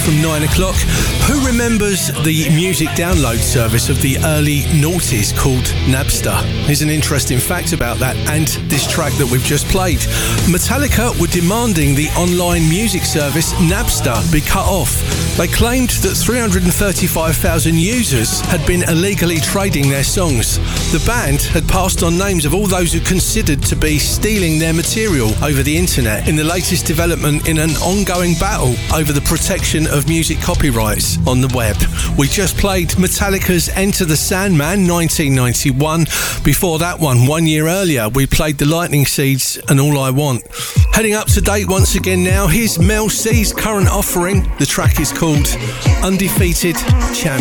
from 9 o'clock. Who remembers the music download service of the early noughties called Napster? Here's an interesting fact about that and this track that we've just played. Metallica were demanding the online music service Napster be cut off. They claimed that 335,000 users had been illegally trading their songs. The band had passed on names of all those who considered to be stealing their material over the internet in the latest development in an ongoing battle over the protection of music copyrights on the web. We just played Metallica's Enter the Sandman 1991. Before that one 1 year earlier, we played The Lightning Seeds and All I Want. Heading up to date once again now, here's Mel C's current offering. The track is called Undefeated Champion.